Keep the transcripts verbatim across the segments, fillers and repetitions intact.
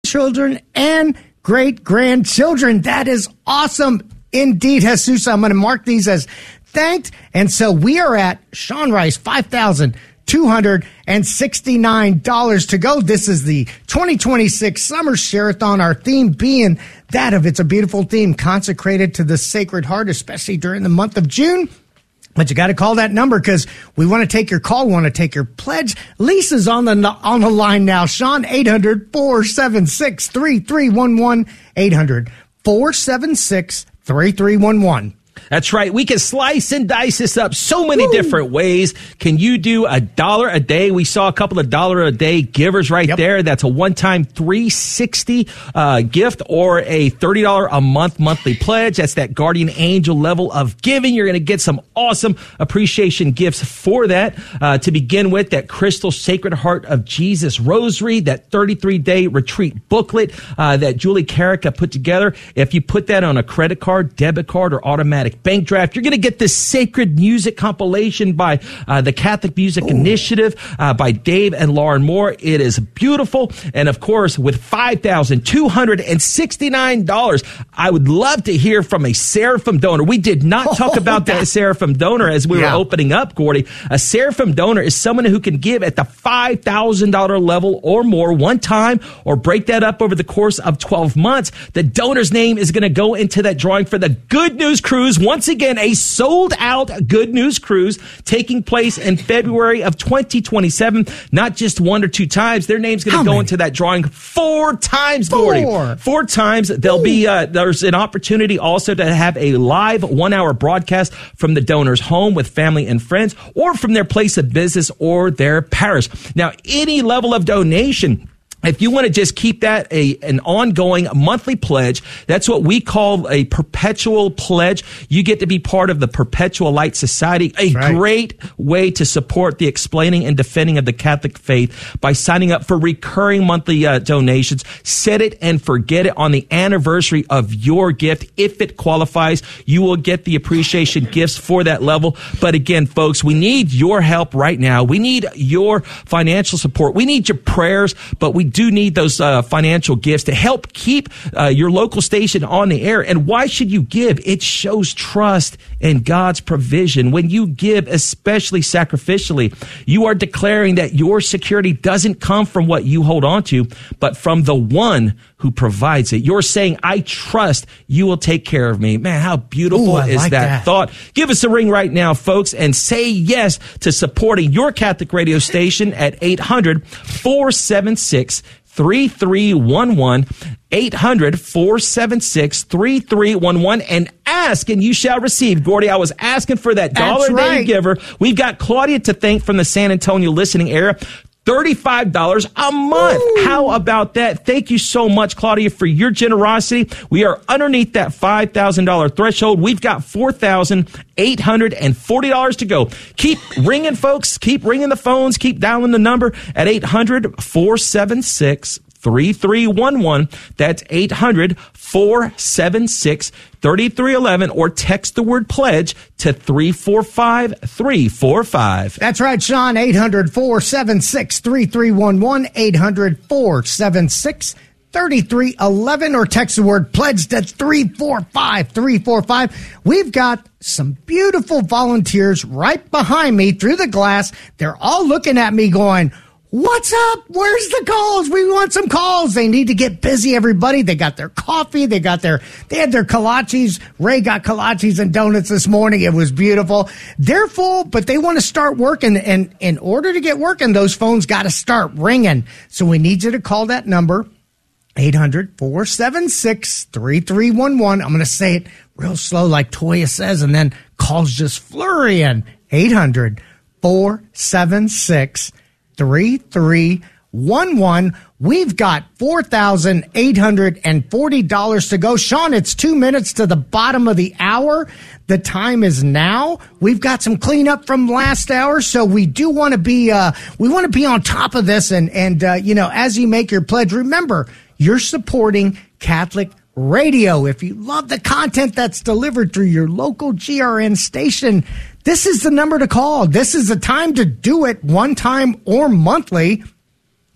grandchildren and great-grandchildren. That is awesome indeed, Jesus. I'm going to mark these as thanked. And so we are at, Sean Rice, five thousand two hundred sixty-nine dollars to go. This is the twenty twenty-six Summer Share-a-thon, our theme being that of It's a Beautiful Theme, consecrated to the Sacred Heart, especially during the month of June. But you got to call that number because we want to take your call. We want to take your pledge. Lisa's on the on the line now. Sean, eight hundred, four seven six, three three one one, eight hundred, four seven six, three three one one. That's right. We can slice and dice this up so many Woo. different ways. Can you do a dollar a day? We saw a couple of dollar a day givers right yep. there. That's a one-time three hundred sixty dollars uh, gift or a thirty dollars a month monthly pledge. That's that guardian angel level of giving. You're going to get some awesome appreciation gifts for that. Uh, to begin with, that Crystal Sacred Heart of Jesus Rosary, that thirty-three day retreat booklet uh, that Julie Carrica put together. If you put that on a credit card, debit card, or automatic bank draft, you're going to get this sacred music compilation by uh, the Catholic Music Ooh. Initiative uh, by Dave and Lauren Moore. It is beautiful. And of course, with five thousand two hundred sixty-nine dollars, I would love to hear from a Seraphim donor. We did not talk oh, about that Seraphim donor as we yeah. were opening up, Gordy. A Seraphim donor is someone who can give at the five thousand dollars level or more one time, or break that up over the course of twelve months. The donor's name is going to go into that drawing for the Good News Cruise. Once again, a sold-out Good News Cruise taking place in February of twenty twenty-seven. Not just one or two times. Their name's going to go many? into that drawing four times, Gordy. Four. Four times. There'll Ooh. be uh, there's an opportunity also to have a live one-hour broadcast from the donor's home with family and friends, or from their place of business or their parish. Now, any level of donation, if you want to just keep that a an ongoing monthly pledge, that's what we call a perpetual pledge. You get to be part of the Perpetual Light Society, a right. great way to support the explaining and defending of the Catholic faith by signing up for recurring monthly uh, donations. Set it and forget it on the anniversary of your gift. If it qualifies, you will get the appreciation gifts for that level. But again, folks, we need your help right now. We need your financial support. We need your prayers, but we do need those uh, financial gifts to help keep uh, your local station on the air. And why should you give? It shows trust in God's provision. When you give, especially sacrificially, you are declaring that your security doesn't come from what you hold on to, but from the one who provides it. You're saying, I trust you will take care of me. Man, how beautiful Ooh, is like that, that thought? Give us a ring right now, folks, and say yes to supporting your Catholic radio station at eight hundred, four seven six, three three one one, eight hundred, four seven six, three three one one, and ask and you shall receive. Gordy, I was asking for that dollar a day giver. We've got Claudia to thank from the San Antonio listening area. thirty-five dollars a month. Ooh. How about that? Thank you so much, Claudia, for your generosity. We are underneath that five thousand dollars threshold. We've got four thousand eight hundred forty dollars to go. Keep ringing, folks. Keep ringing the phones. Keep dialing the number at eight hundred, four seven six, three three one one. That's eight hundred, four seven six, three three one one, or text the word pledge to three four five, three four five. That's right, Sean. eight hundred, four seven six, three three one one, eight hundred, four seven six, three three one one, or text the word pledge to three four five, three four five. We've got some beautiful volunteers right behind me through the glass. They're all looking at me going, what's up? Where's the calls? We want some calls. They need to get busy, everybody. They got their coffee. They got their, they had their kolaches. Ray got kolaches and donuts this morning. It was beautiful. They're full, but they want to start working. And in order to get working, those phones got to start ringing. So we need you to call that number, eight hundred, four seven six, three three one one. I'm going to say it real slow like Toya says, and then calls just flurrying. eight hundred, four seven six, three three one one. We've got four thousand eight hundred forty dollars to go. Sean, it's two minutes to the bottom of the hour. The time is now. We've got some cleanup from last hour, so we do want to be uh, we want to be on top of this. And and uh, you know, as you make your pledge, remember you're supporting Catholic radio. If you love the content that's delivered through your local G R N station, this is the number to call. This is the time to do it, one time or monthly.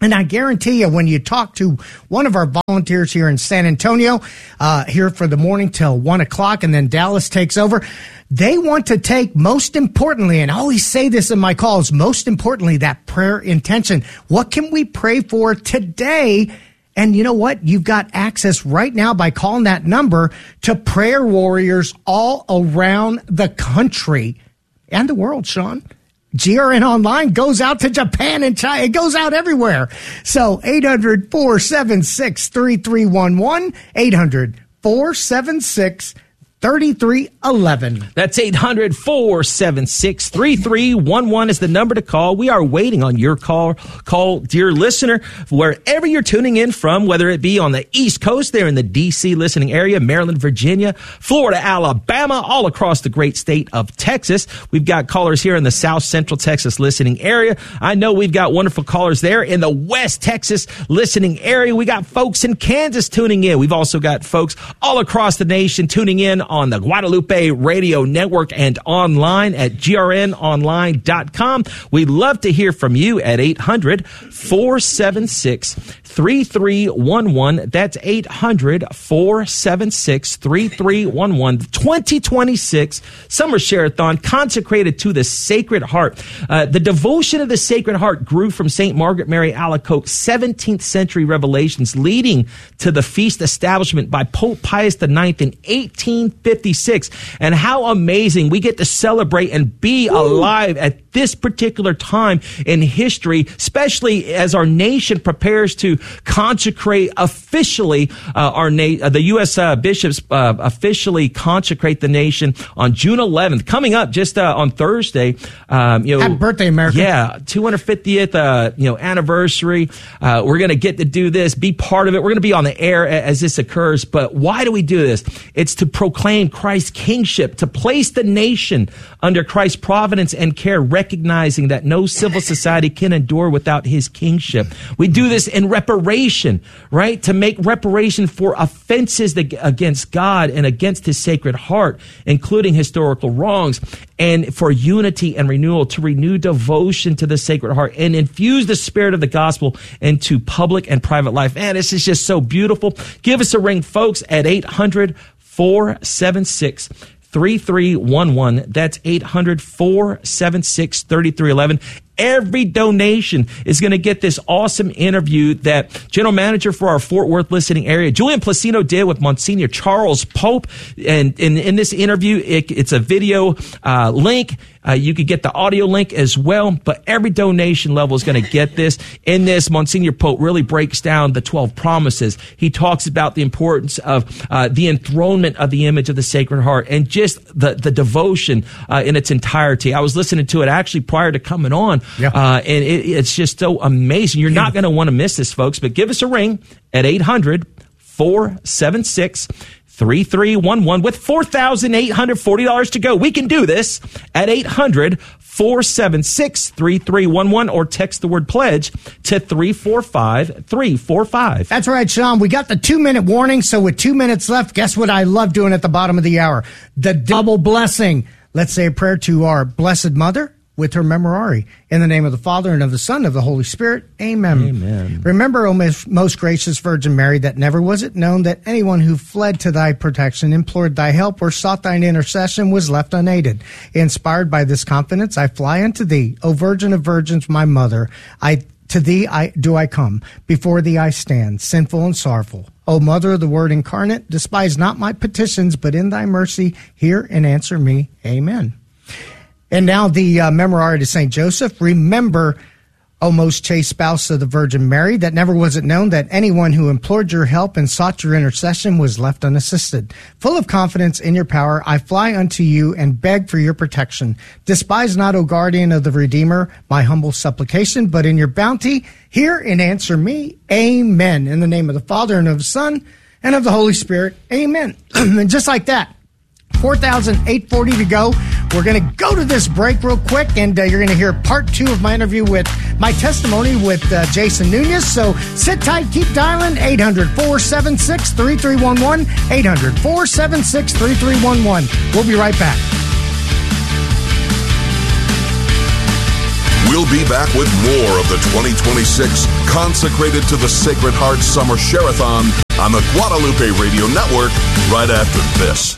And I guarantee you, when you talk to one of our volunteers here in San Antonio, uh, here for the morning till one o'clock, and then Dallas takes over, they want to take, most importantly, and I always say this in my calls, most importantly, that prayer intention. What can we pray for today? And you know what? You've got access right now by calling that number to prayer warriors all around the country and the world, Sean. G R N Online goes out to Japan and China. It goes out everywhere. So eight hundred, four seven six, three three one one, eight hundred, four seven six, three three one one. That's eight hundred, four seven six, three three one one is the number to call. We are waiting on your call, call, dear listener, wherever you're tuning in from, whether it be on the East Coast, there in the D C listening area, Maryland, Virginia, Florida, Alabama, all across the great state of Texas. We've got callers here in the South Central Texas listening area. I know we've got wonderful callers there in the West Texas listening area. We got folks in Kansas tuning in. We've also got folks all across the nation tuning in on the Guadalupe Radio Network and online at G R N online dot com. We'd love to hear from you at eight hundred, four seven six, three three one one. That's eight hundred, four seven six, three three one one. twenty twenty-six Summer Share-a-thon consecrated to the Sacred Heart. Uh, the devotion of the Sacred Heart grew from Saint Margaret Mary Alacoque's seventeenth century revelations, leading to the feast establishment by Pope Pius the ninth in eighteen fifty-six. And how amazing we get to celebrate and be Woo. alive at this particular time in history, especially as our nation prepares to consecrate officially uh, our na- uh, the U S Uh, bishops uh, officially consecrate the nation on June eleventh. Coming up just uh, on Thursday. Um, you know, Happy birthday, America! Yeah, two hundred fiftieth uh, you know anniversary. Uh, we're going to get to do this, be part of it. We're going to be on the air as this occurs. But why do we do this? It's to proclaim Christ's kingship, to place the nation under Christ's providence and care, recognizing that no civil society can endure without his kingship. We do this in reparation, right? To make reparation for offenses that, against God and against his Sacred Heart, including historical wrongs, and for unity and renewal, to renew devotion to the Sacred Heart and infuse the spirit of the gospel into public and private life. Man, this is just so beautiful. Give us a ring, folks, at eight hundred, four seven six, three three one one. That's eight hundred, four seven six, three three one one. Every donation is going to get this awesome interview that General Manager for our Fort Worth listening area, Julian Placino, did with Monsignor Charles Pope. And in, in this interview, it, it's a video uh, link. Uh, you could get the audio link as well, but every donation level is going to get this. In this, Monsignor Pope really breaks down the twelve promises. He talks about the importance of uh, the enthronement of the image of the Sacred Heart and just the, the devotion uh, in its entirety. I was listening to it actually prior to coming on. Yeah. Uh, and it, it's just so amazing. You're not going to want to miss this, folks, but give us a ring at eight hundred, four seven six, three three one one with four thousand eight hundred forty dollars to go. We can do this at eight hundred, four seven six, three three one one or text the word pledge to three four five, three four five. That's right, Sean. We got the two-minute warning, so with two minutes left, guess what I love doing at the bottom of the hour? The double blessing. Let's say a prayer to our Blessed Mother with her memorare. In the name of the Father, and of the Son, and of the Holy Spirit. Amen. Amen. Remember, O most, most gracious Virgin Mary, that never was it known that anyone who fled to thy protection, implored thy help, or sought thine intercession was left unaided. Inspired by this confidence, I fly unto thee, O Virgin of Virgins, my Mother. I to thee I do I come. Before thee I stand, sinful and sorrowful. O Mother of the Word incarnate, despise not my petitions, but in thy mercy hear and answer me. Amen. And now the uh, memorare to Saint Joseph. Remember, O most chaste spouse of the Virgin Mary, that never was it known that anyone who implored your help and sought your intercession was left unassisted. Full of confidence in your power, I fly unto you and beg for your protection. Despise not, O guardian of the Redeemer, my humble supplication, but in your bounty, hear and answer me. Amen. In the name of the Father, and of the Son, and of the Holy Spirit. Amen. And just like that, four thousand eight hundred forty to go. We're going to go to this break real quick, and uh, you're going to hear part two of my interview with my testimony with uh, Jason Nunez. So sit tight, keep dialing, eight hundred, four seven six, three three one one, eight hundred, four seven six, three three one one. We'll be right back. We'll be back with more of the twenty twenty-six Consecrated to the Sacred Heart Summer Share-a-thon on the Guadalupe Radio Network right after this.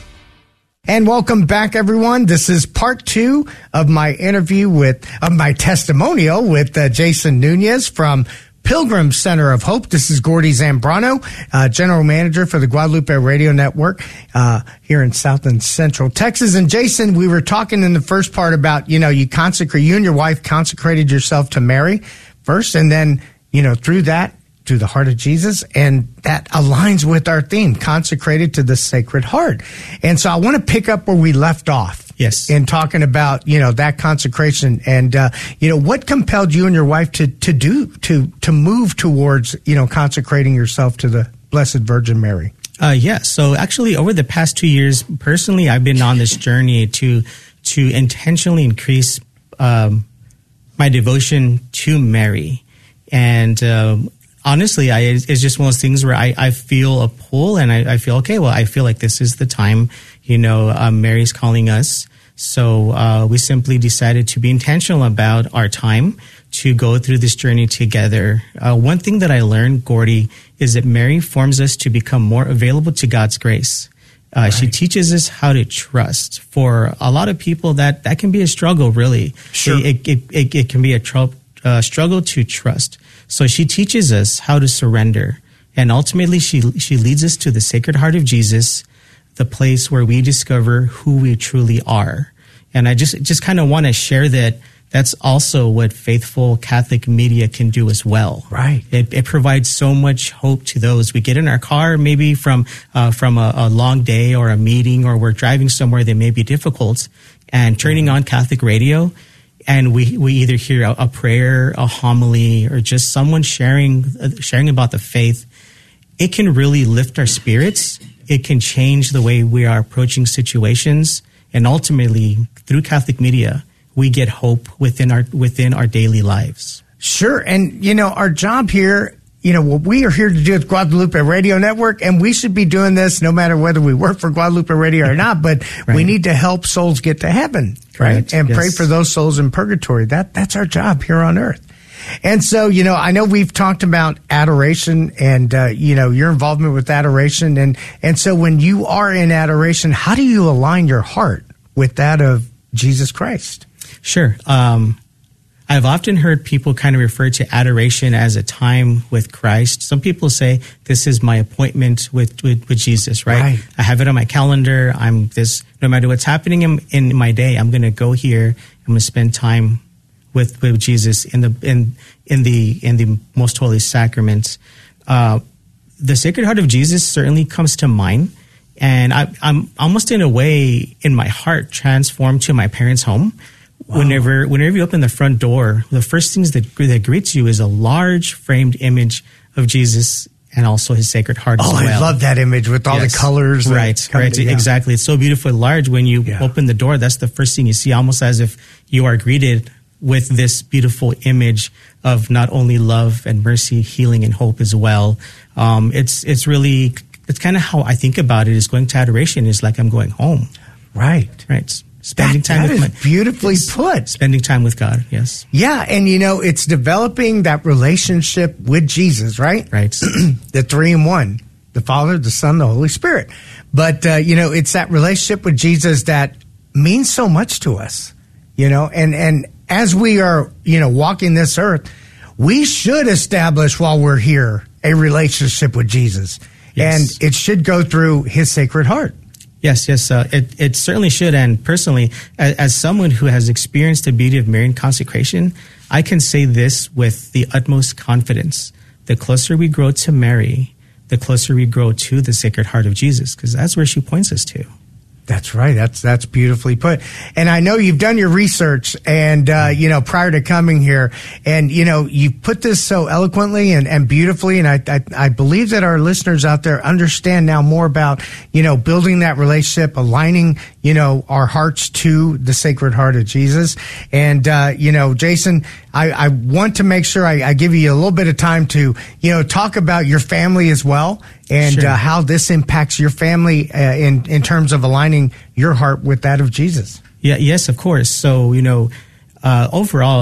And welcome back, everyone. This is part two of my interview with, of my testimonial with uh, Jason Nunez from Pilgrim Center of Hope. This is Gordy Zambrano, uh, General Manager for the Guadalupe Radio Network uh, here in South and Central Texas. And Jason, we were talking in the first part about, you know, you consecrate, you and your wife consecrated yourself to Mary first, and then, you know, through that, to the heart of Jesus, and that aligns with our theme, consecrated to the Sacred Heart. And so I want to pick up where we left off. Yes. In talking about, you know, that consecration and, uh, you know, what compelled you and your wife to, to do, to, to move towards, you know, consecrating yourself to the Blessed Virgin Mary? Uh, yeah. So actually over the past two years, personally, I've been on this journey to, to intentionally increase, um, my devotion to Mary. And, um, honestly, I, it's just one of those things where I, I feel a pull and I, I feel, okay, well, I feel like this is the time, you know, um, Mary's calling us. So uh, we simply decided to be intentional about our time to go through this journey together. Uh, one thing that I learned, Gordy, is that Mary forms us to become more available to God's grace. Uh, right. She teaches us how to trust. For a lot of people, that, that can be a struggle, really. Sure. It, it, it, it can be a tr- uh, struggle to trust. So she teaches us how to surrender. And ultimately, she she leads us to the Sacred Heart of Jesus, the place where we discover who we truly are. And I just, just kind of want to share that that's also what faithful Catholic media can do as well. Right. It, it provides so much hope to those. We get in our car maybe from uh, from a, a long day or a meeting, or we're driving somewhere that may be difficult, and turning on Catholic radio, and we, we either hear a, a prayer, a homily, or just someone sharing uh, sharing about the faith. It can really lift our spirits. It can change the way we are approaching situations. And ultimately, through Catholic media, we get hope within our within our daily lives. Sure. And, you know, our job here, you know, what we are here to do with Guadalupe Radio Network, and we should be doing this no matter whether we work for Guadalupe Radio or not, but right. we need to help souls get to heaven, right? right. And yes. pray for those souls in purgatory. That That's our job here on earth. And so, you know, I know we've talked about adoration and, uh, you know, your involvement with adoration. And, and so when you are in adoration, how do you align your heart with that of Jesus Christ? Sure. Um, I've often heard people kind of refer to adoration as a time with Christ. Some people say this is my appointment with, with, with Jesus, right? right? I have it on my calendar. I'm this, no matter what's happening in, in my day, I'm going to go here. I'm going to spend time with, with Jesus in the, in, in the, in the most holy sacraments. Uh, the Sacred Heart of Jesus certainly comes to mind. And I, I'm almost in a way in my heart transformed to my parents' home. Wow. Whenever, whenever you open the front door, the first things that, that greets you is a large framed image of Jesus and also his Sacred Heart as oh, well. I love that image with all yes. the colors. Right, right, to, yeah. exactly. It's so beautiful and large. When you yeah. open the door, that's the first thing you see, almost as if you are greeted with this beautiful image of not only love and mercy, healing and hope as well. Um, it's it's really, it's kind of how I think about it, is going to adoration is like I'm going home. Right. Right. Spending that, time that with is my, beautifully yes, put. Spending time with God, yes. Yeah, and you know, it's developing that relationship with Jesus, right? Right. The three in one, the Father, the Son, the Holy Spirit. But, uh, you know, it's that relationship with Jesus that means so much to us, you know, and, and as we are, you know, walking this earth, we should establish while we're here a relationship with Jesus. Yes. And it should go through his Sacred Heart. Yes, yes, uh, it, it certainly should. And personally, as, as someone who has experienced the beauty of Marian consecration, I can say this with the utmost confidence. The closer we grow to Mary, the closer we grow to the Sacred Heart of Jesus, because that's where she points us to. That's right. That's that's beautifully put. And I know you've done your research and, uh, you know, prior to coming here, and, you know, you put this so eloquently and, and beautifully. And I, I, I believe that our listeners out there understand now more about, you know, building that relationship, aligning, you know, our hearts to the Sacred Heart of Jesus. And, uh, you know, Jason, I, I want to make sure I, I give you a little bit of time to, you know, talk about your family as well. And sure. uh, how this impacts your family uh, in in terms of aligning your heart with that of Jesus. Yeah, yes, of course. So, you know, uh, overall,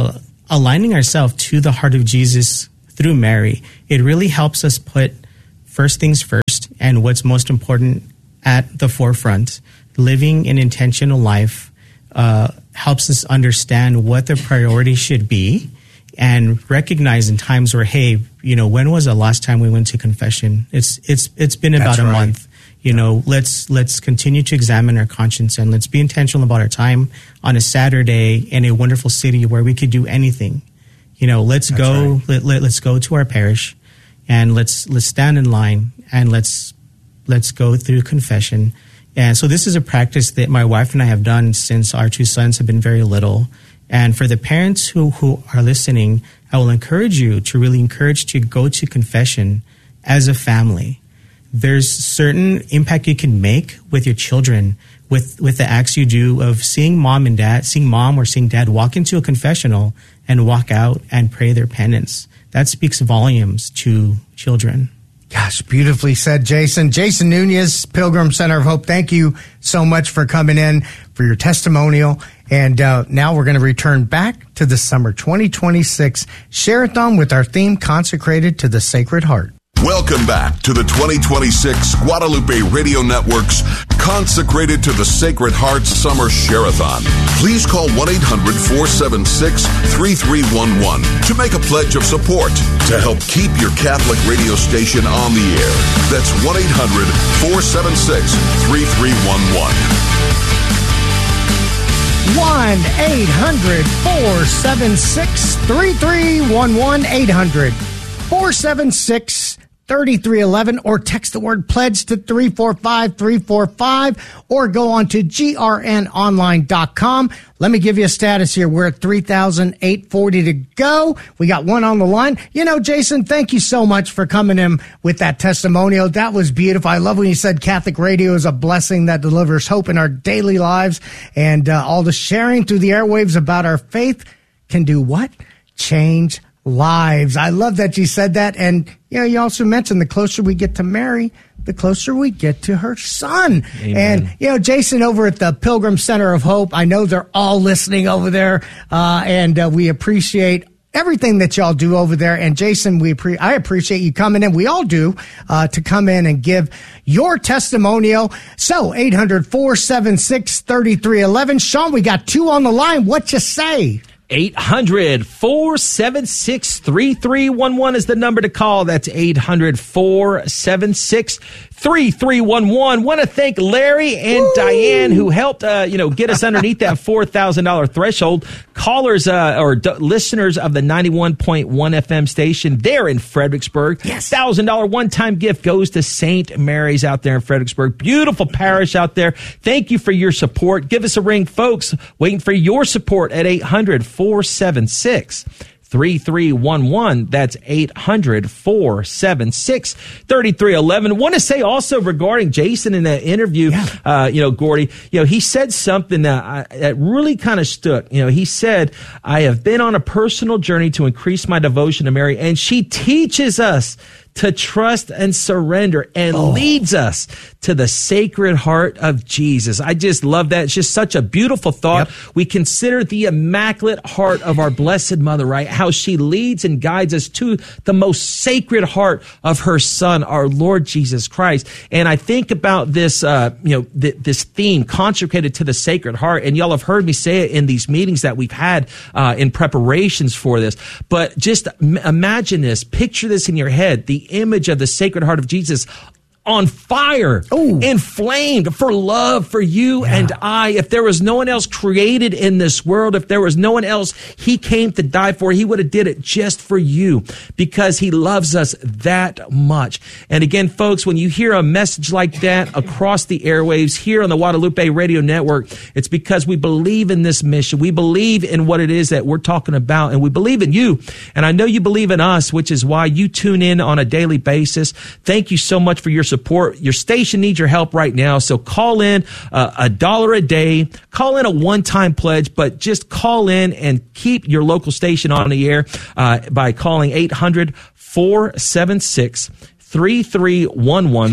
aligning ourselves to the heart of Jesus through Mary, it really helps us put first things first and what's most important at the forefront. Living an intentional life uh, helps us understand what the priority should be and recognize in times where, hey, you know, when was the last time we went to confession? It's it's it's been about That's a right. month. You know, let's let's continue to examine our conscience and let's be intentional about our time on a Saturday in a wonderful city where we could do anything. You know, let's That's go right. let, let, let's go to our parish and let's let's stand in line and let's let's go through confession. And so this is a practice that my wife and I have done since our two sons have been very little. And for the parents who, who are listening, I will encourage you to really encourage to go to confession as a family. There's certain impact you can make with your children with, with the acts you do of seeing mom and dad, seeing mom or seeing dad walk into a confessional and walk out and pray their penance. That speaks volumes to children. Gosh, beautifully said, Jason. Jason Nunez, Pilgrim Center of Hope, thank you so much for coming in, for your testimonial. And uh, now we're going to return back to the summer twenty twenty-six Share-a-thon with our theme consecrated to the Sacred Heart. Welcome back to the twenty twenty-six Guadalupe Radio Network's Consecrated to the Sacred Heart Summer Share-a-thon. Please call one eight hundred four seven six three three one one to make a pledge of support to help keep your Catholic radio station on the air. That's one eight hundred four seven six three three one one. one eight hundred four seven six three three one one. eight hundred four seven six thirty-three eleven, or text the word pledge to three four five three four five, or go on to G R N online dot com. Let me give you a status here. We're at three thousand eight hundred forty to go. We got one on the line. You know, Jason, thank you so much for coming in with that testimonial. That was beautiful. I love when you said Catholic radio is a blessing that delivers hope in our daily lives, and uh, all the sharing through the airwaves about our faith can do what? Change lives. I love that you said that. And, you know, you also mentioned the closer we get to Mary, the closer we get to her son. Amen. And, you know, Jason over at the Pilgrim Center of Hope, I know they're all listening over there, uh, and uh, we appreciate everything that y'all do over there. And Jason, we pre- I appreciate you coming in. We all do, uh, to come in and give your testimonial. So eight hundred four seven six thirty-three eleven. Sean, we got two on the line. What you say? eight hundred four seven six three three one one is the number to call. That's eight hundred four seven six three three one one. Want to thank Larry and Woo! Diane who helped, uh, you know, get us underneath that four thousand dollars threshold. Callers uh, or d- listeners of the ninety-one point one F M station there in Fredericksburg. Yes. one thousand dollars one-time gift goes to Saint Mary's out there in Fredericksburg. Beautiful parish out there. Thank you for your support. Give us a ring, folks. Waiting for your support at eight hundred four seven six three three one one. That's eight hundred four seven six three three one one. Want to say also regarding Jason in that interview, yeah. uh, you know, Gordy, you know, he said something that, I, that really kind of stuck. You know, he said, I have been on a personal journey to increase my devotion to Mary, and she teaches us to trust and surrender and oh. leads us to the Sacred Heart of Jesus. I just love that. It's just such a beautiful thought. Yep. We consider the Immaculate Heart of our Blessed Mother, right? How she leads and guides us to the most sacred heart of her Son, our Lord Jesus Christ. And I think about this, uh, you know, th- this theme, consecrated to the Sacred Heart. And y'all have heard me say it in these meetings that we've had uh, in preparations for this. But just m- imagine this, picture this in your head, the image of the Sacred Heart of Jesus on fire, Ooh. inflamed for love for you yeah. and I. If there was no one else created in this world, if there was no one else he came to die for, he would have did it just for you because he loves us that much. And again, folks, when you hear a message like that across the airwaves here on the Guadalupe Radio Network, it's because we believe in this mission. We believe in what it is that we're talking about, and we believe in you. And I know you believe in us, which is why you tune in on a daily basis. Thank you so much for your support. Your station needs your help right now. So call in uh, a dollar a day, call in a one-time pledge, but just call in and keep your local station on the air uh, by calling eight hundred four seven six three three one one.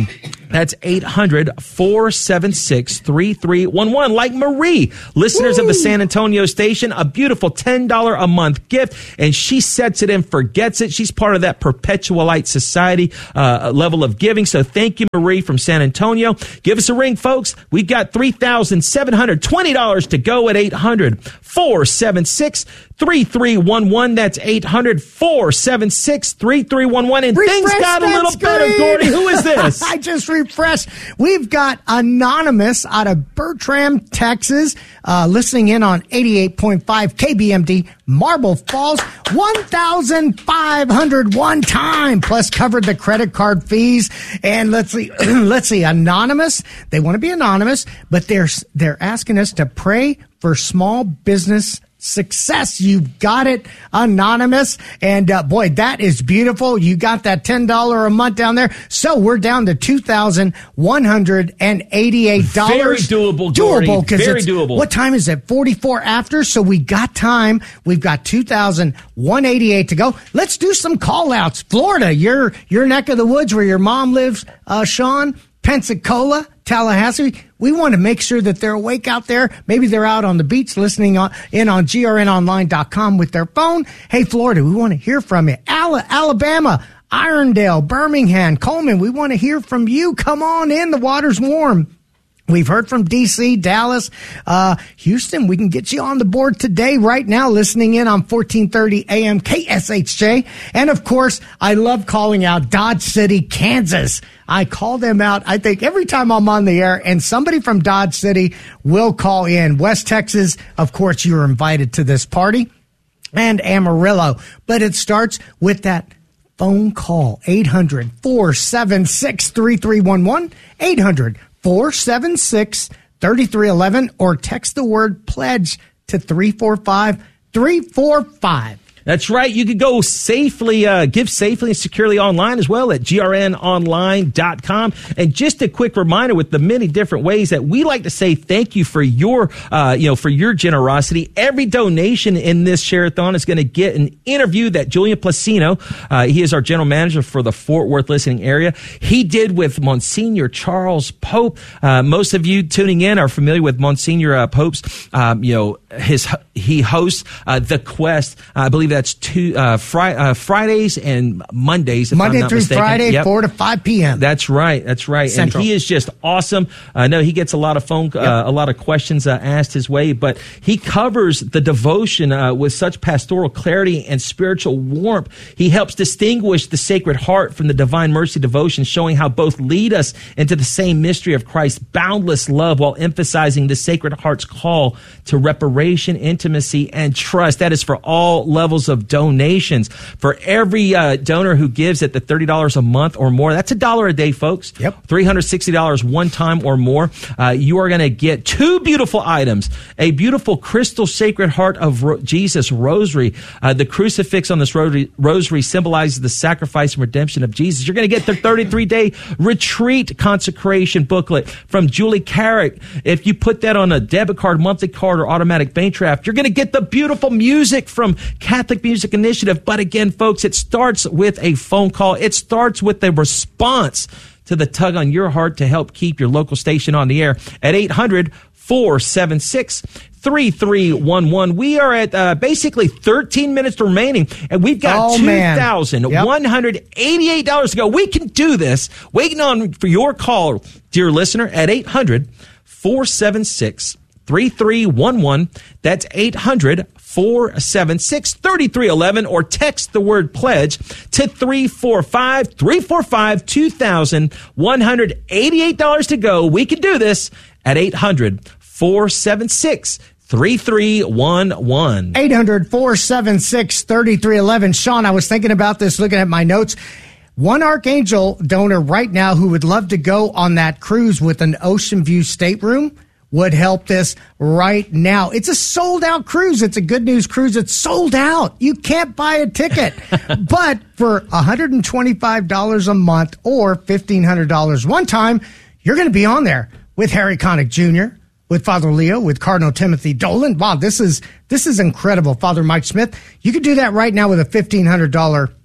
That's eight hundred, four seven six, three three one one. Like Marie, listeners Woo! Of the San Antonio station, a beautiful ten dollars a month gift, and she sets it and forgets it. She's part of that Perpetualite Society uh, level of giving. So thank you, Marie from San Antonio. Give us a ring, folks. We've got three thousand seven hundred twenty dollars to go at eight hundred, four seven six, three three one one. That's eight hundred, four seven six, three three one one. And Refresh things got a little screen. better, Gordy. Who is this? I just refreshed. We've got Anonymous out of Bertram, Texas, uh, listening in on eighty-eight point five K B M D, Marble Falls, one thousand five hundred one time, plus covered the credit card fees. And let's see, let's see, Anonymous, they want to be anonymous, but they're, they're asking us to pray for small business success. You got it, Anonymous. And uh, boy, that is beautiful. You got that ten dollars a month down there. So we're down to two thousand one hundred eighty-eight dollars. Very doable, Doable. Very doable. What time is it? forty-four after. So we got time. We've got two thousand one hundred eighty-eight to go. Let's do some call outs. Florida, your, your neck of the woods where your mom lives, uh, Sean. Pensacola, Tallahassee. We want to make sure that they're awake out there. Maybe they're out on the beach listening on, in on G R N online dot com with their phone. Hey, Florida, we want to hear from you. Ala- Alabama, Irondale, Birmingham, Coleman, we want to hear from you. Come on in. The water's warm. We've heard from D C, Dallas, uh, Houston. We can get you on the board today, right now, listening in on fourteen thirty A M K S H J. And of course, I love calling out Dodge City, Kansas. I call them out, I think, every time I'm on the air, and somebody from Dodge City will call in. West Texas, of course, you're invited to this party, and Amarillo. But it starts with that phone call, eight hundred, four seven six, three three one one, eight hundred, four seven six, three three one one, or text the word pledge to three four five, three four five. That's right. You could go safely, uh, give safely and securely online as well at G R N online dot com. And just a quick reminder, with the many different ways that we like to say thank you for your, uh, you know, for your generosity. Every donation in this share-a-thon is going to get an interview that Julian Placino, uh, he is our general manager for the Fort Worth listening area, he did with Monsignor Charles Pope. Uh, most of you tuning in are familiar with Monsignor uh, Pope's, um, you know, his, he hosts uh, The Quest. I believe that's two uh, fri- uh, Fridays and Mondays. If Monday I'm not through mistaken. Friday, yep. four to five p.m. That's right. That's right. Central. And he is just awesome. I know he gets a lot of phone, uh, yep. a lot of questions uh, asked his way, but he covers the devotion uh, with such pastoral clarity and spiritual warmth. He helps distinguish the Sacred Heart from the Divine Mercy devotion, showing how both lead us into the same mystery of Christ's boundless love, while emphasizing the Sacred Heart's call to reparation, intimacy, and trust. That is for all levels of donations. For every uh, donor who gives at the thirty dollars a month or more, that's a dollar a day, folks. Yep. three hundred sixty dollars one time or more. Uh, you are going to get two beautiful items. A beautiful crystal Sacred Heart of Ro- Jesus rosary. Uh, the crucifix on this rosary, rosary symbolizes the sacrifice and redemption of Jesus. You're going to get the thirty-three day retreat consecration booklet from Julie Carrick. If you put that on a debit card, monthly card, or automatic bank draft, you're going to get the beautiful music from Catholic Music Initiative. But again, folks, it starts with a phone call. It starts with a response to the tug on your heart to help keep your local station on the air at eight hundred, four seven six, three three one one. We are at uh, basically thirteen minutes remaining, and we've got oh, two thousand one hundred eighty-eight dollars yep. to go. We can do this. Waiting on for your call, dear listener, at eight hundred, four seven six, three three one one. That's eight hundred, four seven six, three three one one, or text the word pledge to three four five, three four five, two thousand one hundred eighty-eight dollars to go. We can do this at eight hundred, four seven six, three three one one. eight hundred, four seven six, three three one one. Sean, I was thinking about this, looking at my notes. One Archangel donor right now who would love to go on that cruise with an ocean view stateroom would help this right now. It's a sold out cruise. It's a good news cruise. It's sold out. You can't buy a ticket. But for one hundred twenty-five dollars a month or fifteen hundred dollars one time, you're going to be on there with Harry Connick Junior, with Father Leo, with Cardinal Timothy Dolan. Wow, this is this is incredible. Father Mike Smith, you could do that right now with a fifteen hundred dollars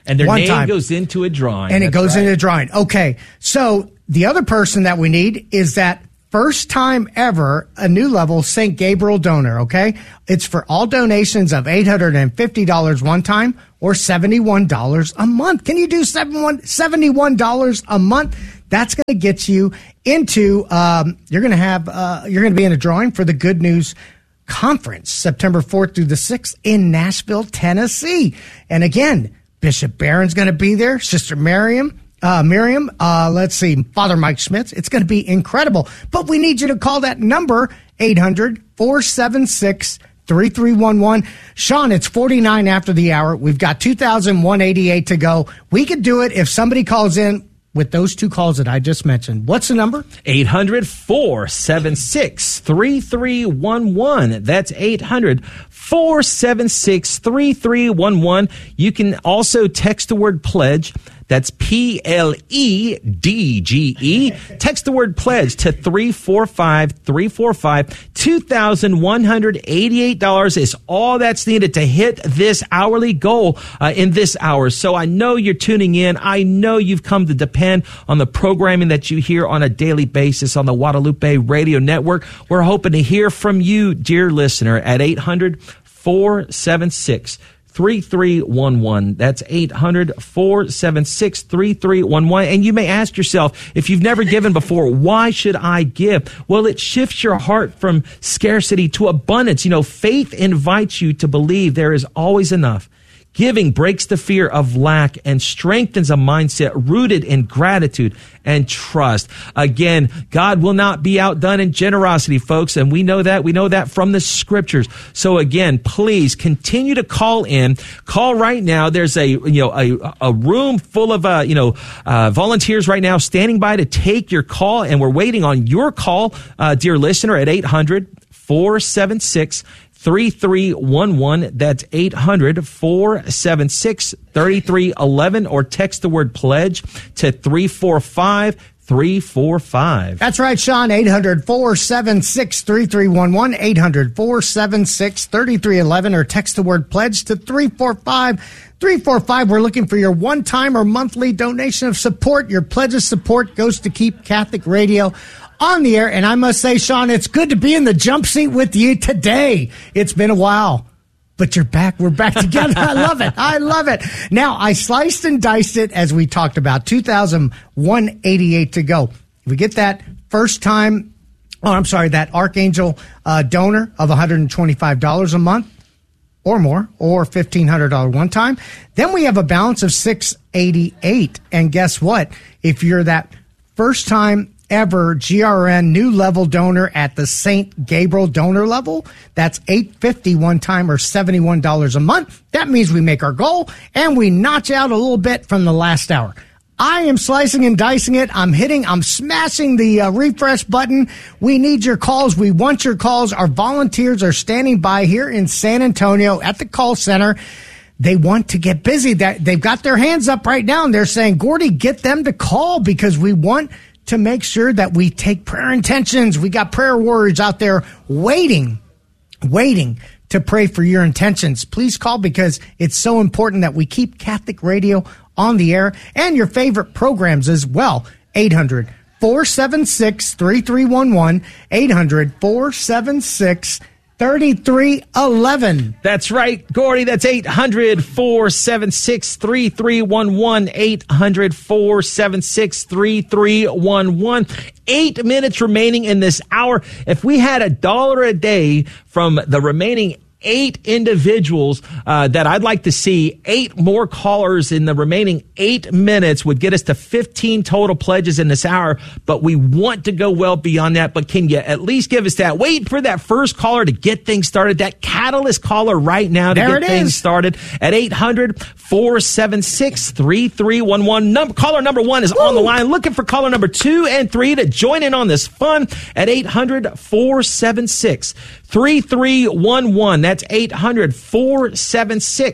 And their One name time. goes into a drawing. And it That's goes right. into a drawing. Okay. So the other person that we need is that first time ever, a new level Saint Gabriel donor, okay? It's for all donations of eight hundred fifty dollars one time or seventy-one dollars a month. Can you do seventy-one dollars a month? That's going to get you into, um, you're going to have, uh, you're going to be in a drawing for the Good News Conference, September fourth through the sixth in Nashville, Tennessee. And again, Bishop Barron's going to be there, Sister Miriam. Uh, Miriam, uh, let's see, Father Mike Schmitz. It's going to be incredible. But we need you to call that number, eight hundred, four seven six, three three one one. Sean, it's forty-nine after the hour. We've got two thousand one hundred eighty-eight to go. We could do it if somebody calls in with those two calls that I just mentioned. What's the number? eight hundred, four seven six, three three one one. That's eight hundred, four seven six, three three one one. You can also text the word pledge. That's P L E D G E. Text the word pledge to three four five, three four five. two thousand one hundred eighty-eight dollars is all that's needed to hit this hourly goal uh, in this hour. So I know you're tuning in. I know you've come to depend on the programming that you hear on a daily basis on the Guadalupe Radio Network. We're hoping to hear from you, dear listener, at eight hundred, four seven six, three three one one. That's eight hundred, four seven six, three three one one. And you may ask yourself, if you've never given before, why should I give? Well, it shifts your heart from scarcity to abundance. You know, faith invites you to believe there is always enough. Giving breaks the fear of lack and strengthens a mindset rooted in gratitude and trust. Again, God will not be outdone in generosity, folks, and we know that. We know that from the scriptures. So again, please continue to call in. Call right now. There's a, you know, a, a room full of, uh, you know, uh, volunteers right now standing by to take your call, and we're waiting on your call, uh, dear listener, at eight hundred, four seven six, three three one one. That's eight hundred, four seven six, three three one one, or text the word pledge to three four five, three four five. That's right, Sean. eight hundred, four seven six, three three one one, eight hundred, four seven six, three three one one, or text the word pledge to three four five, three four five. We're looking for your one-time or monthly donation of support. Your pledge of support goes to keep Catholic Radio on the air. And I must say, Sean, it's good to be in the jump seat with you today. It's been a while, but you're back. We're back together. I love it. I love it. Now, I sliced and diced it as we talked about. two thousand one hundred eighty-eight to go. We get that first time, oh, I'm sorry, that Archangel uh, donor of one hundred twenty-five dollars a month or more, or fifteen hundred dollars one time. Then we have a balance of six hundred eighty-eight. And guess what? If you're that first time ever G R N new level donor at the Saint Gabriel donor level, that's eight hundred fifty dollars one time or seventy-one dollars a month. That means we make our goal and we notch out a little bit from the last hour. I am slicing and dicing it. I'm hitting, I'm smashing the uh, refresh button. We need your calls. We want your calls. Our volunteers are standing by here in San Antonio at the call center. They want to get busy. They've got their hands up right now and they're saying, Gordy, get them to call because we want to make sure that we take prayer intentions. We got prayer warriors out there waiting, waiting to pray for your intentions. Please call because it's so important that we keep Catholic Radio on the air and your favorite programs as well. eight hundred, four seven six, three three one one, eight hundred, four seven six, three three one one. That's right, Gordy. That's eight hundred, four seven six, three three one one, eight hundred, four seven six, three three one one. Eight minutes remaining in this hour. If we had a dollar a day from the remaining eight individuals uh, that I'd like to see, eight more callers in the remaining eight minutes would get us to fifteen total pledges in this hour. But we want to go well beyond that. But can you at least give us that? Wait for that first caller to get things started. That catalyst caller right now to there get things is. started at eight hundred, four seven six, three three one one. Number, caller number one is Woo. on the line. Looking for caller number two and three to join in on this fun at eight hundred, four seven six, three three one one. That's eight hundred, four seven six,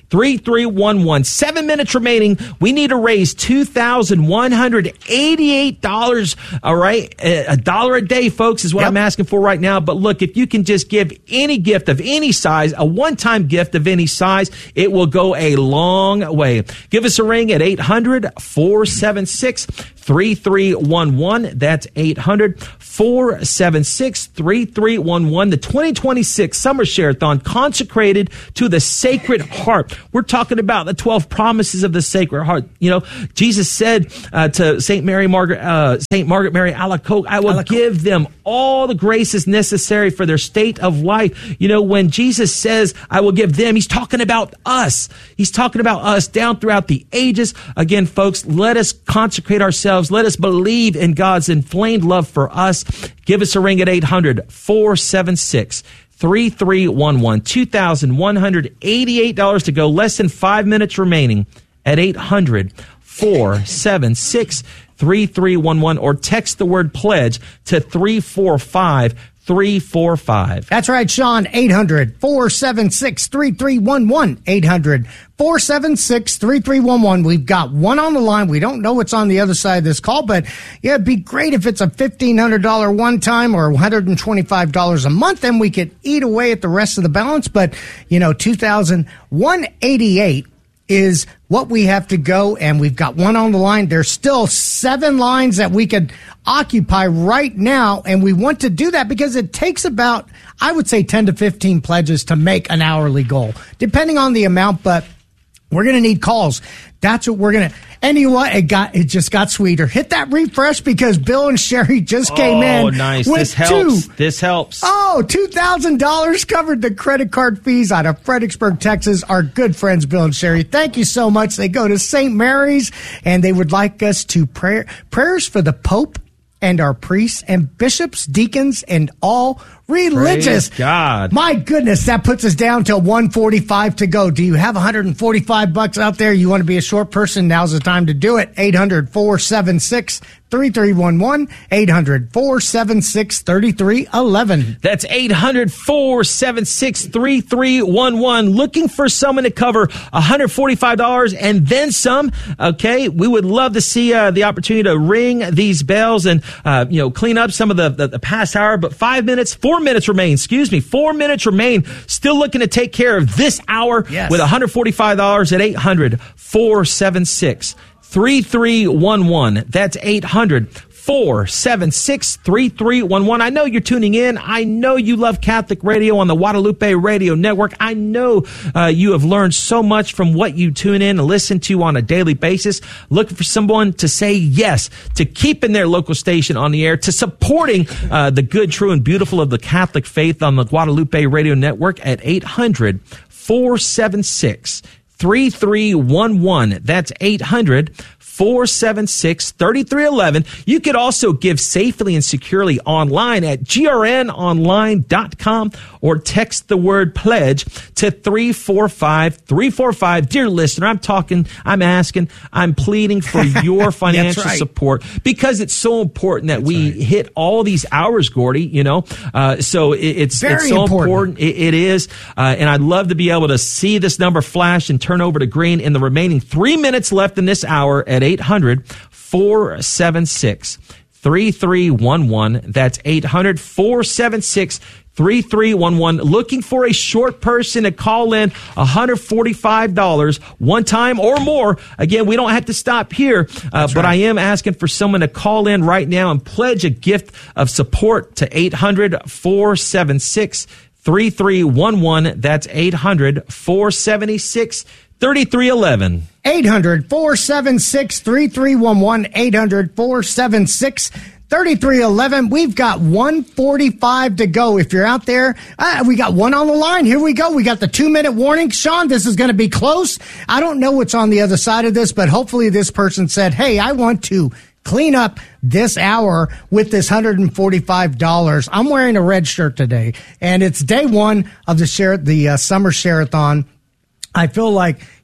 three three one one. Seven minutes remaining. We need to raise two thousand one hundred eighty-eight dollars. All right. A dollar a day, folks, is what yep. I'm asking for right now. But look, if you can just give any gift of any size, a one-time gift of any size, it will go a long way. Give us a ring at eight hundred, four seven six, three three one one. That's eight hundred, four seven six, three three one one. The twenty twenty-six Summer Share-a-thon consecrated to the Sacred Heart. We're talking about the twelve promises of the Sacred Heart. You know, Jesus said uh, to Saint Mary Margaret, uh, Saint Margaret Mary Alacoque, I will Alacoque. give them all the graces necessary for their state of life. You know, when Jesus says, I will give them, he's talking about us. He's talking about us down throughout the ages. Again, folks, let us consecrate ourselves. Let us believe in God's inflamed love for us. Give us a ring at eight hundred, four seven six, three three one one. two thousand one hundred eighty-eight dollars to go. Less than five minutes remaining at eight hundred, four seven six, three three one one, or text the word pledge to three four five three four five. That's right, Sean. eight hundred, four seven six, three three one one. eight hundred, four seven six, three three one one. We've got one on the line. We don't know what's on the other side of this call, but yeah, it'd be great if it's a fifteen hundred dollars one time or one hundred twenty-five dollars a month, and we could eat away at the rest of the balance. But, you know, two thousand one hundred eighty-eight is what we have to go, and we've got one on the line. There's still seven lines that we could occupy right now, and we want to do that because it takes about, I would say, ten to fifteen pledges to make an hourly goal, depending on the amount, but we're going to need calls. That's what we're going to. And you know what? It got, it just got sweeter. Hit that refresh because Bill and Sherry just came in. Oh, nice. With this helps. Two, this helps. Oh, two thousand dollars covered the credit card fees out of Fredericksburg, Texas. Our good friends, Bill and Sherry. Thank you so much. They go to Saint Mary's, and they would like us to pray prayers for the Pope and our priests and bishops, deacons, and all religious. Praise God. My goodness, that puts us down to one forty-five to go. Do you have one hundred forty-five bucks out there? You want to be a short person? Now's the time to do it. eight hundred, four seven six, three three one one. eight hundred, four seven six, three three one one. That's eight hundred, four seven six, three three one one. Looking for someone to cover one hundred forty-five dollars and then some. Okay, we would love to see uh, the opportunity to ring these bells and uh, you know, clean up some of the, the, the past hour. But five minutes, four minutes remain. Excuse me, four minutes remain. Still looking to take care of this hour yes. with one hundred forty-five dollars at eight hundred, four seven six, three three one one. That's eight hundred, four seven six, three three one one. I know you're tuning in. I know you love Catholic radio on the Guadalupe Radio Network. I know uh, you have learned so much from what you tune in and listen to on a daily basis. Looking for someone to say yes to keeping their local station on the air, to supporting uh, the good, true, and beautiful of the Catholic faith on the Guadalupe Radio Network at eight hundred, four seven six, three three one one. That's eight hundred, four seven six, three three one one. You could also give safely and securely online at G R N online dot com or text the word pledge to three four five, three four five. Dear listener, I'm talking, I'm asking, I'm pleading for your financial right. support because it's so important that That's we right. hit all these hours, Gordy, you know. Uh, so it, it's, Very it's so important. important. It, it is. Uh, and I'd love to be able to see this number flash and turn over to green in the remaining three minutes left in this hour at eight hundred, four seven six, three three one one. That's eight hundred, four seven six, three three one one. Looking for a short person to call in one hundred forty-five dollars one time or more. Again, we don't have to stop here, uh, but right. I am asking for someone to call in right now and pledge a gift of support to eight hundred, four seven six, three three one one. That's eight hundred, four seven six, three three one one. eight hundred, four seven six, three three one one. eight hundred, four seven six, three three one one. We've got one forty-five to go. If you're out there, uh, we got one on the line. Here we go. We got the two-minute warning. Sean, this is going to be close. I don't know what's on the other side of this, but hopefully this person said, hey, I want to clean up this hour with this one hundred forty-five dollars. I'm wearing a red shirt today, and it's day one of the share, the uh, summer share-a-thon. I feel like,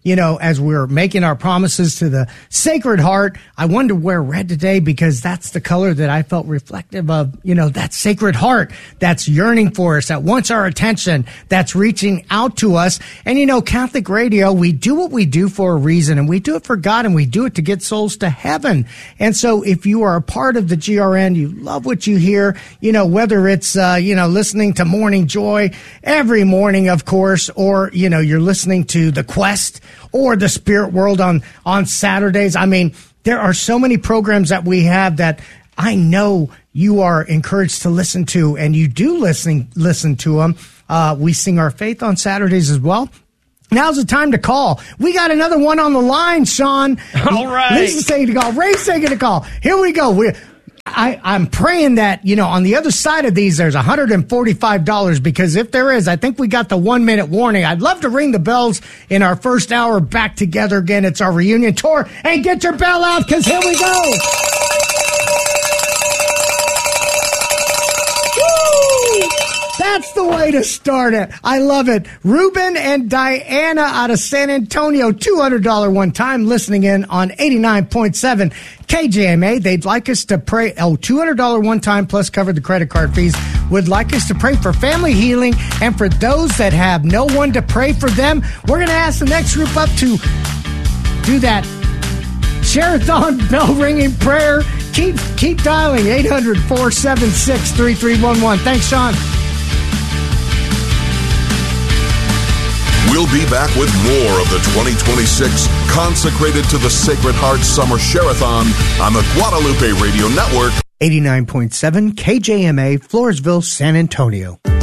you know, as we're making our promises to the Sacred Heart, I wanted to wear red today because that's the color that I felt reflective of, you know, that Sacred Heart that's yearning for us, that wants our attention, that's reaching out to us. And, you know, Catholic Radio, we do what we do for a reason, and we do it for God, and we do it to get souls to heaven. And so if you are a part of the G R N, you love what you hear, you know, whether it's, uh, you know, listening to Morning Joy every morning, of course, or, you know, you're listening to The Quest or The Spirit World on, on Saturdays. I mean, there are so many programs that we have that I know you are encouraged to listen to, and you do listen, listen to them. Uh, we sing our faith on Saturdays as well. Now's the time to call. We got another one on the line, Sean. All right. Lisa's taking a call. Ray's taking a call. Here we go. We're, I, I'm praying that, you know, on the other side of these, there's one hundred forty-five dollars, because if there is, I think we got the one minute warning. I'd love to ring the bells in our first hour back together again. It's our reunion tour. And get your bell out, because here we go. Woo! That's the way to start it. I love it. Ruben and Diana out of San Antonio, two hundred dollars one time, listening in on eighty-nine point seven K J M A. They'd like us to pray. Oh, two hundred dollars one time plus cover the credit card fees. Would like us to pray for family healing and for those that have no one to pray for them. We're going to ask the next group up to do that Sherathon bell ringing prayer. Keep, keep dialing eight hundred, four seven six, three three one one. Thanks, Sean. We'll be back with more of the twenty twenty-six Consecrated to the Sacred Heart Summer Sherathon on the Guadalupe Radio Network. eighty-nine point seven K J M A, Floresville, San Antonio.